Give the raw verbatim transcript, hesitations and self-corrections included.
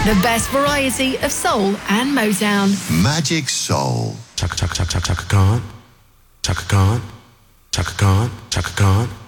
The best variety of soul and Motown. Magic Soul. Chaka chaka chaka chaka Khan. Chaka Khan. Chaka Khan. Chaka Khan.